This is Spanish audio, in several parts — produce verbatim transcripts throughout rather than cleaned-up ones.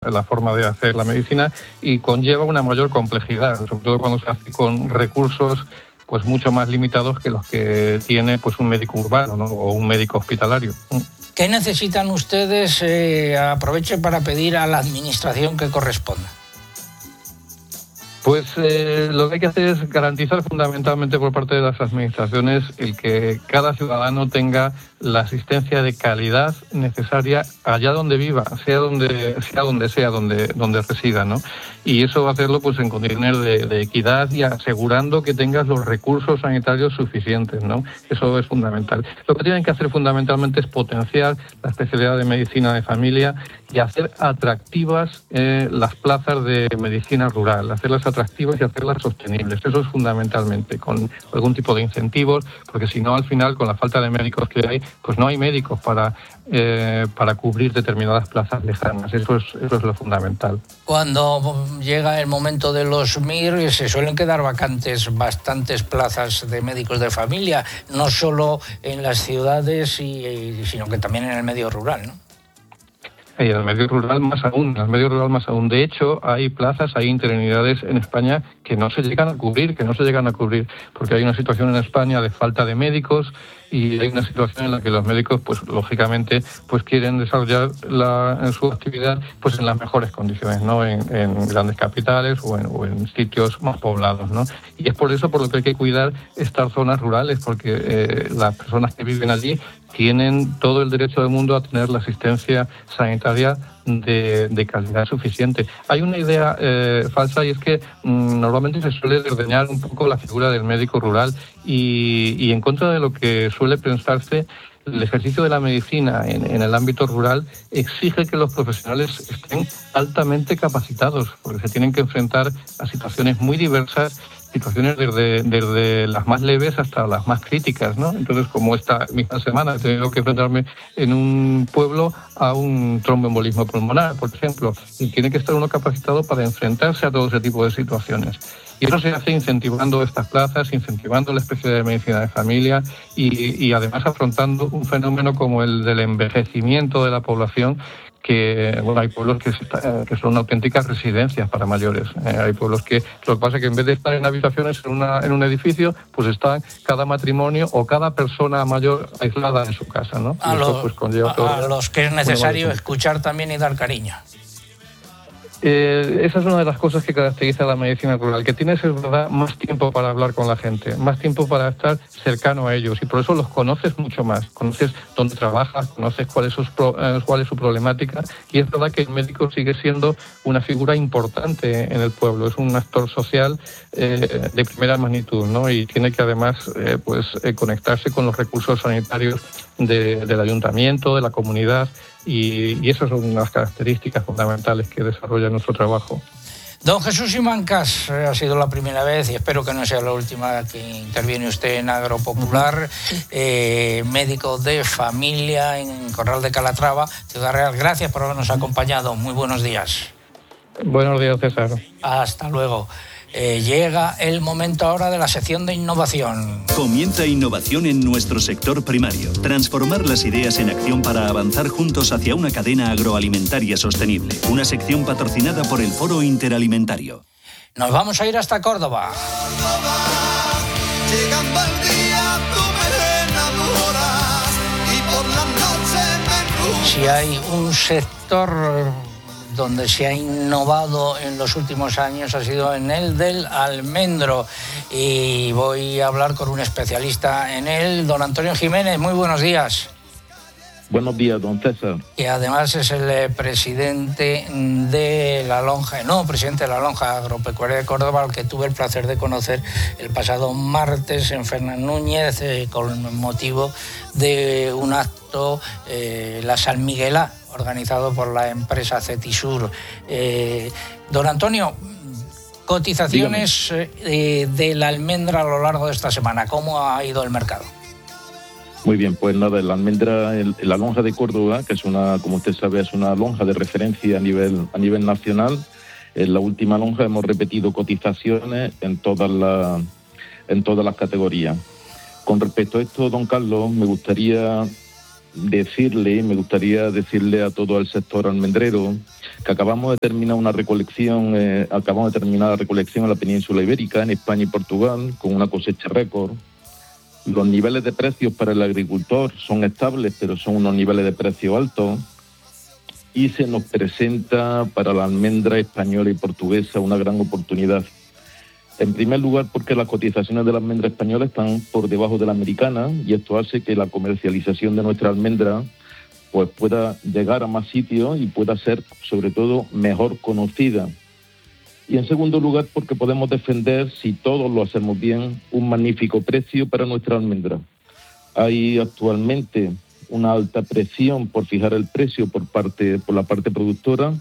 la forma de hacer la medicina y conlleva una mayor complejidad, sobre todo cuando se hace con recursos pues mucho más limitados que los que tiene pues un médico urbano, ¿no? O un médico hospitalario. ¿Qué necesitan ustedes? Eh, aproveche para pedir a la administración que corresponda. Pues eh, lo que hay que hacer es garantizar fundamentalmente por parte de las administraciones el que cada ciudadano tenga la asistencia de calidad necesaria allá donde viva, sea donde sea donde sea donde donde resida, ¿no? Y eso va a hacerlo pues en condiciones de, de equidad y asegurando que tengas los recursos sanitarios suficientes, ¿no? Eso es fundamental. Lo que tienen que hacer fundamentalmente es potenciar la especialidad de medicina de familia y hacer atractivas eh, las plazas de medicina rural, hacerlas atractivas y hacerlas sostenibles. Eso es fundamentalmente, con algún tipo de incentivos, porque si no, al final, con la falta de médicos que hay, pues no hay médicos para eh, para cubrir determinadas plazas lejanas. Eso es, eso es lo fundamental. Cuando llega el momento de los M I R, se suelen quedar vacantes bastantes plazas de médicos de familia, no solo en las ciudades, y, sino que también en el medio rural, ¿no? Y en el medio rural más aún, en el medio rural más aún. De hecho, hay plazas, hay interinidades en España que no se llegan a cubrir, que no se llegan a cubrir, porque hay una situación en España de falta de médicos y hay una situación en la que los médicos, pues lógicamente, pues quieren desarrollar la, su actividad pues en las mejores condiciones, ¿no? En, en grandes capitales o en, o en sitios más poblados, ¿no? Y es por eso por lo que hay que cuidar estas zonas rurales, porque eh, las personas que viven allí tienen todo el derecho del mundo a tener la asistencia sanitaria de, de calidad suficiente. Hay una idea eh, falsa, y es que mmm, normalmente se suele desdeñar un poco la figura del médico rural y, y en contra de lo que suele pensarse, el ejercicio de la medicina en, en el ámbito rural exige que los profesionales estén altamente capacitados, porque se tienen que enfrentar a situaciones muy diversas, situaciones desde, desde las más leves hasta las más críticas, ¿no? Entonces, como esta misma semana he tenido que enfrentarme en un pueblo a un tromboembolismo pulmonar, por ejemplo, y tiene que estar uno capacitado para enfrentarse a todo ese tipo de situaciones. Y eso se hace incentivando estas plazas, incentivando la especialidad de medicina de familia y, y además afrontando un fenómeno como el del envejecimiento de la población, que bueno, hay pueblos que, que son auténticas residencias para mayores. Eh, hay pueblos que lo que pasa es que en vez de estar en habitaciones en, una, en un edificio, pues están cada matrimonio o cada persona mayor aislada en su casa, ¿no? A, eso, lo, pues, conlleva todo, a los que es necesario bueno, escuchar también y dar cariño. Eh, esa es una de las cosas que caracteriza a la medicina rural, que tienes, es verdad, más tiempo para hablar con la gente, más tiempo para estar cercano a ellos, y por eso los conoces mucho más, conoces dónde trabajas, conoces cuál es su, eh, cuál es su problemática, y es verdad que el médico sigue siendo una figura importante en el pueblo, es un actor social eh, de primera magnitud, ¿no? Y tiene que además eh, pues eh, conectarse con los recursos sanitarios de, del ayuntamiento, de la comunidad, y, y esas son unas características fundamentales que desarrolla nuestro trabajo. Don Jesús Simancas, ha sido la primera vez y espero que no sea la última que interviene usted en Agropopular, eh, médico de familia en Corral de Calatrava, Ciudad Real. Gracias por habernos acompañado. Muy buenos días. Buenos días, César. Hasta luego. Eh, llega el momento ahora de la sección de innovación. Comienza innovación en nuestro sector primario. Transformar las ideas en acción para avanzar juntos hacia una cadena agroalimentaria sostenible. Una sección patrocinada por el Foro Interalimentario. Nos vamos a ir hasta Córdoba. Llegando el día, tú me enamoras y por la noche me rujas. Si hay un sector donde se ha innovado en los últimos años ha sido en el del almendro, y voy a hablar con un especialista en él, don Antonio Jiménez. Muy buenos días. Buenos días, don César. Que además es el eh, presidente de la lonja, no, presidente de la lonja agropecuaria de Córdoba, al que tuve el placer de conocer el pasado martes en Fernán Núñez, eh, con motivo de un acto, eh, la San Miguelá, organizado por la empresa Cetisur. Eh, don Antonio, cotizaciones eh, de la almendra a lo largo de esta semana, ¿cómo ha ido el mercado? Muy bien, pues nada, la almendra, el, la lonja de Córdoba, que es una, como usted sabe, es una lonja de referencia a nivel, a nivel nacional. En la última lonja hemos repetido cotizaciones en todas las, en todas las categorías. Con respecto a esto, don Carlos, me gustaría decirle, me gustaría decirle a todo el sector almendrero que acabamos de terminar una recolección, eh, acabamos de terminar la recolección en la península ibérica, en España y Portugal, con una cosecha récord. Los niveles de precios para el agricultor son estables, pero son unos niveles de precio altos. Y se nos presenta para la almendra española y portuguesa una gran oportunidad. En primer lugar, porque las cotizaciones de la almendra española están por debajo de la americana, y esto hace que la comercialización de nuestra almendra pues pueda llegar a más sitios y pueda ser, sobre todo, mejor conocida. Y en segundo lugar, porque podemos defender, si todos lo hacemos bien, un magnífico precio para nuestra almendra. Hay actualmente una alta presión por fijar el precio por parte por la parte productora,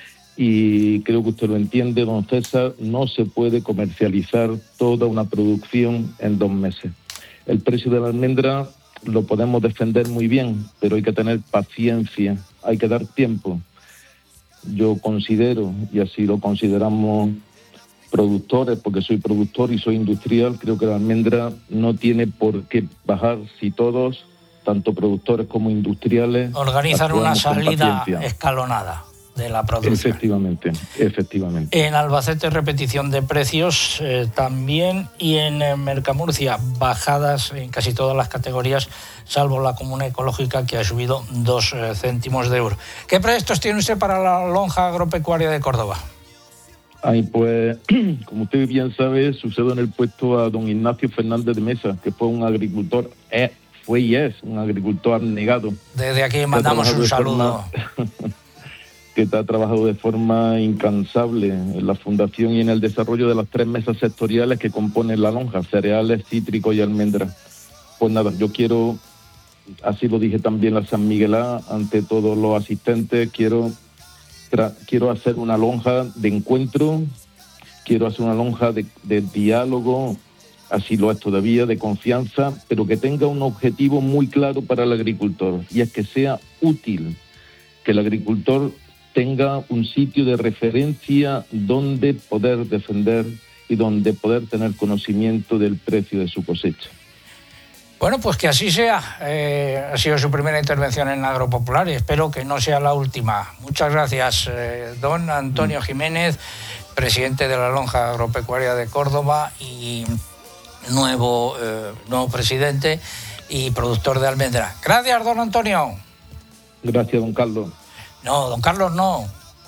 y creo que usted lo entiende, don César, no se puede comercializar toda una producción en dos meses. El precio de la almendra lo podemos defender muy bien, pero hay que tener paciencia, hay que dar tiempo. Yo considero, y así lo consideramos productores, porque soy productor y soy industrial, creo que la almendra no tiene por qué bajar si todos, tanto productores como industriales, organizan una salida escalonada de la producción. Efectivamente, efectivamente. En Albacete, repetición de precios eh, también, y en eh, Mercamurcia, bajadas en casi todas las categorías, salvo la comuna ecológica, que ha subido dos eh, céntimos de euro. ¿Qué proyectos tiene usted para la lonja agropecuaria de Córdoba? Ay, pues, como usted bien sabe, sucedo en el puesto a don Ignacio Fernández de Mesa, que fue un agricultor, eh, fue y es un agricultor abnegado. Desde aquí mandamos un saludo. Forma, que ha trabajado de forma incansable en la fundación y en el desarrollo de las tres mesas sectoriales que componen la lonja, cereales, cítricos y almendras. Pues nada, yo quiero, así lo dije también a San Miguelá, ante todos los asistentes, quiero, tra- quiero hacer una lonja de encuentro, quiero hacer una lonja de, de diálogo, así lo es todavía, de confianza, pero que tenga un objetivo muy claro para el agricultor, y es que sea útil, que el agricultor tenga un sitio de referencia donde poder defender y donde poder tener conocimiento del precio de su cosecha. Bueno, pues que así sea. Eh, ha sido su primera intervención en Agropopular y espero que no sea la última. Muchas gracias, eh, don Antonio Jiménez, presidente de la Lonja Agropecuaria de Córdoba y nuevo, eh, nuevo presidente y productor de almendra. Gracias, don Antonio. Gracias, don Carlos. No, don Carlos no.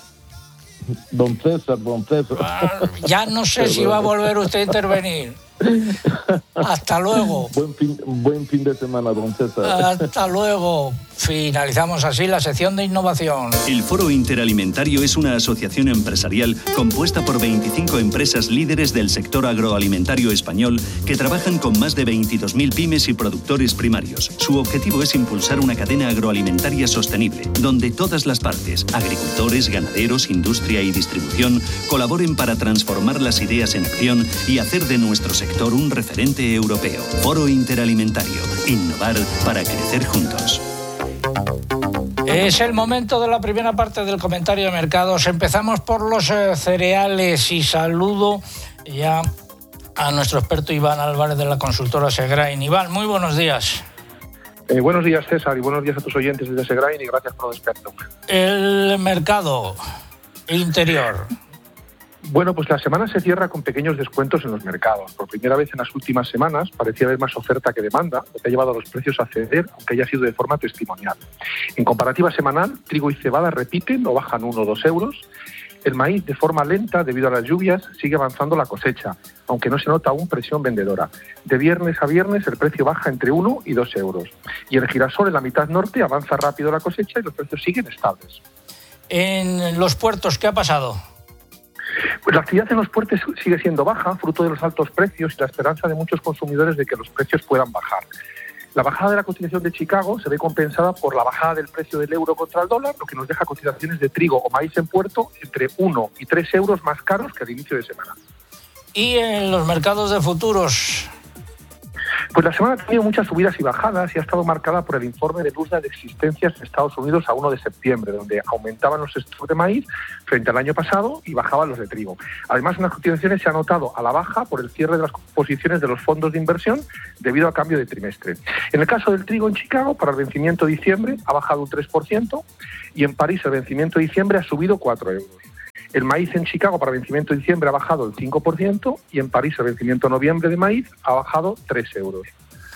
Don César, don César. Ah, ya no sé si va a volver usted a intervenir. Hasta luego. Buen fin, buen fin de semana, don César. Hasta luego. Finalizamos así la sección de innovación. El Foro Interalimentario es una asociación empresarial compuesta por veinticinco empresas líderes del sector agroalimentario español que trabajan con más de veintidós mil pymes y productores primarios. Su objetivo es impulsar una cadena agroalimentaria sostenible, donde todas las partes, agricultores, ganaderos, industria y distribución, colaboren para transformar las ideas en acción y hacer de nuestro sector un referente europeo. Foro Interalimentario. Innovar para crecer juntos. Es el momento de la primera parte del comentario de mercados. Empezamos por los eh, cereales y saludo ya a nuestro experto Iván Álvarez de la consultora Segrain. Iván, muy buenos días. Eh, buenos días, César, y buenos días a tus oyentes desde Segrain y gracias por despertar. El mercado interior. Bueno, pues la semana se cierra con pequeños descuentos en los mercados. Por primera vez en las últimas semanas parecía haber más oferta que demanda, lo que ha llevado a los precios a ceder, aunque haya sido de forma testimonial. En comparativa semanal, trigo y cebada repiten o bajan uno o dos euros. El maíz, de forma lenta, debido a las lluvias, sigue avanzando la cosecha, aunque no se nota aún presión vendedora. De viernes a viernes el precio baja entre uno y dos euros. Y el girasol en la mitad norte avanza rápido la cosecha y los precios siguen estables. En los puertos, ¿qué ha pasado? Pues la actividad en los puertos sigue siendo baja, fruto de los altos precios y la esperanza de muchos consumidores de que los precios puedan bajar. La bajada de la cotización de Chicago se ve compensada por la bajada del precio del euro contra el dólar, lo que nos deja cotizaciones de trigo o maíz en puerto entre uno y tres euros más caros que al inicio de semana. ¿Y en los mercados de futuros? Pues la semana ha tenido muchas subidas y bajadas y ha estado marcada por el informe del U S D A de existencias en Estados Unidos a uno de septiembre, donde aumentaban los stocks de maíz frente al año pasado y bajaban los de trigo. Además, en las cotizaciones se ha notado a la baja por el cierre de las posiciones de los fondos de inversión debido al cambio de trimestre. En el caso del trigo en Chicago, para el vencimiento de diciembre ha bajado un tres por ciento y en París el vencimiento de diciembre ha subido cuatro euros. El maíz en Chicago para vencimiento de diciembre ha bajado el cinco por ciento y en París el vencimiento de noviembre de maíz ha bajado tres euros.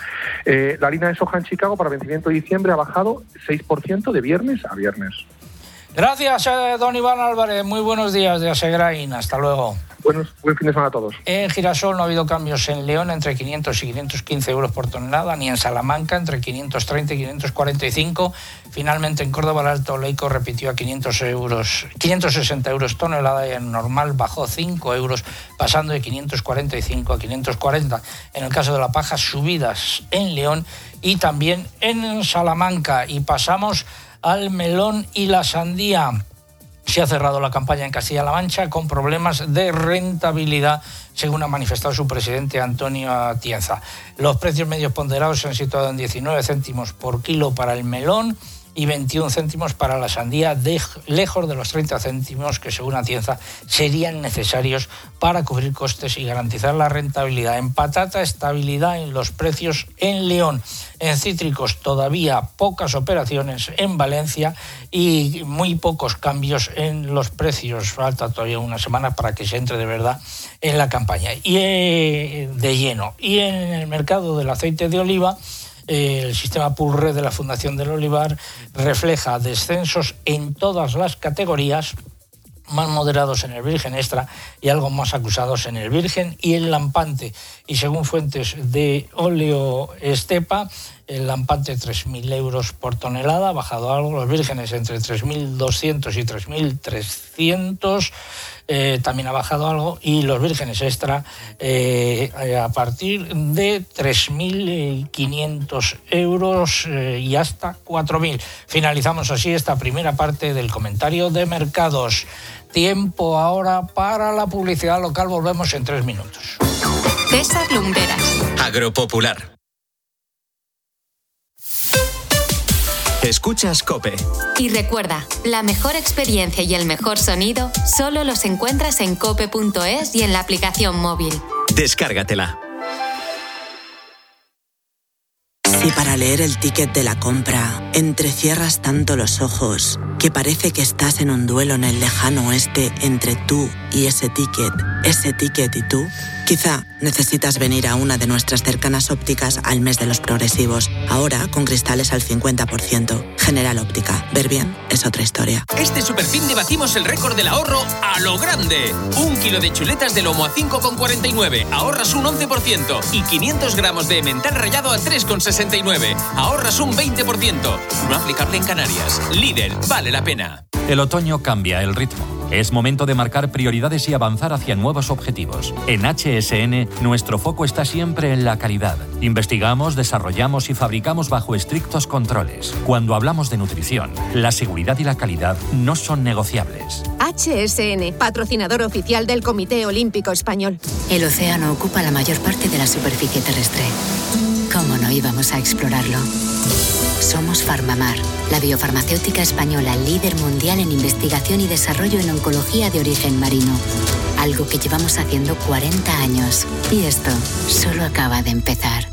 Eh, la harina de soja en Chicago para vencimiento de diciembre ha bajado seis por ciento de viernes a viernes. Gracias, eh, don Iván Álvarez. Muy buenos días de Asegrain. Hasta luego. Buenos, buen fin de semana a todos. En girasol no ha habido cambios en León entre quinientos y quinientos quince euros por tonelada, ni en Salamanca entre quinientos treinta y quinientos cuarenta y cinco. Finalmente en Córdoba el alto oleico repitió a quinientos euros, quinientos sesenta euros tonelada y en normal bajó cinco euros, pasando de quinientos cuarenta y cinco a quinientos cuarenta. En el caso de la paja, subidas en León y también en Salamanca. Y pasamos al melón y la sandía. Se ha cerrado la campaña en Castilla-La Mancha con problemas de rentabilidad, según ha manifestado su presidente Antonio Atienza. Los precios medios ponderados se han situado en diecinueve céntimos por kilo para el melón y veintiún céntimos para la sandía, de, lejos de los treinta céntimos que, según Atienza, serían necesarios para cubrir costes y garantizar la rentabilidad. En patata, estabilidad en los precios en León. En cítricos, todavía pocas operaciones en Valencia y muy pocos cambios en los precios. Falta todavía una semana para que se entre de verdad en la campaña y eh, de lleno. Y en el mercado del aceite de oliva, el sistema Pulred de la Fundación del Olivar refleja descensos en todas las categorías, más moderados en el virgen extra y algo más acusados en el virgen y el lampante. Y según fuentes de óleo Estepa, el lampante tres mil euros por tonelada, ha bajado algo, los vírgenes entre tres mil doscientos y tres mil trescientos, eh, también ha bajado algo, y los vírgenes extra eh, a partir de tres mil quinientos euros eh, y hasta cuatro mil. Finalizamos así esta primera parte del comentario de mercados. Tiempo ahora para la publicidad local, volvemos en tres minutos. César Lumberas. Agropopular. Escuchas COPE. Y recuerda, la mejor experiencia y el mejor sonido solo los encuentras en cope punto es y en la aplicación móvil. Descárgatela. Si para leer el ticket de la compra entrecierras tanto los ojos que parece que estás en un duelo en el lejano oeste entre tú y ese ticket, ese ticket y tú, quizá necesitas venir a una de nuestras cercanas ópticas al mes de los progresivos. Ahora con cristales al cincuenta por ciento. General Óptica. Ver bien es otra historia. Este superfin debatimos el récord del ahorro a lo grande. Un kilo de chuletas de lomo a cinco con cuarenta y nueve. Ahorras un once por ciento. Y quinientos gramos de emmental rallado a tres con sesenta y nueve. Ahorras un veinte por ciento. No aplicable en Canarias. Líder, vale la pena. El otoño cambia el ritmo. Es momento de marcar prioridades y avanzar hacia nuevos objetivos. En H S N, nuestro foco está siempre en la calidad. Investigamos, desarrollamos y fabricamos bajo estrictos controles. Cuando hablamos de nutrición, la seguridad y la calidad no son negociables. H S N, patrocinador oficial del Comité Olímpico Español. El océano ocupa la mayor parte de la superficie terrestre. ¿Cómo no íbamos a explorarlo? Somos Farmamar, la biofarmacéutica española líder mundial en investigación y desarrollo en oncología de origen marino. Algo que llevamos haciendo cuarenta años. Y esto solo acaba de empezar.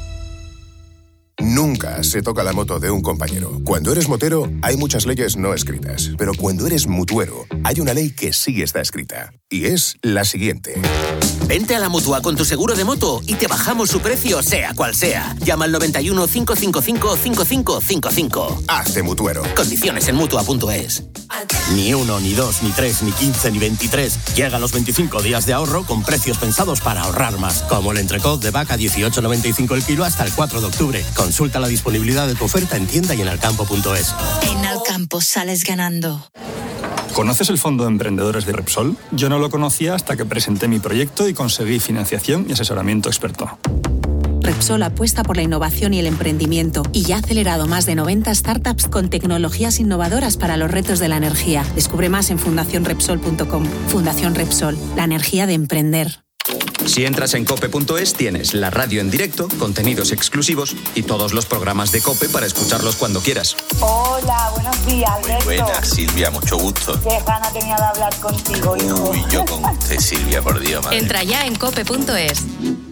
Nunca se toca la moto de un compañero. Cuando eres motero, hay muchas leyes no escritas. Pero cuando eres mutuero, hay una ley que sí está escrita. Y es la siguiente. Vente a la Mutua con tu seguro de moto y te bajamos su precio, sea cual sea. Llama al noventa y uno, cinco cinco cinco, cinco cinco cinco cinco. Hazte mutuero. Condiciones en Mutua punto es. Ni uno, ni dos, ni tres, ni quince, ni veintitrés. Llegan los veinticinco días de ahorro con precios pensados para ahorrar más. Como el entrecot de vaca dieciocho noventa y cinco el kilo hasta el cuatro de octubre. Consulta la disponibilidad de tu oferta en tienda y en alcampo punto es. En Alcampo sales ganando. ¿Conoces el Fondo de Emprendedores de Repsol? Yo no lo conocía hasta que presenté mi proyecto y conseguí financiación y asesoramiento experto. Repsol apuesta por la innovación y el emprendimiento y ya ha acelerado más de noventa startups con tecnologías innovadoras para los retos de la energía. Descubre más en fundación repsol punto com. Fundación Repsol, la energía de emprender. Si entras en cope punto es, tienes la radio en directo, contenidos exclusivos y todos los programas de COPE para escucharlos cuando quieras. Hola, buenos días, Alberto. Muy buenas, Silvia, mucho gusto. Qué gana tenía de hablar contigo, hijo. Uy, yo con usted, Silvia, por Dios, madre. Entra ya en cope punto es.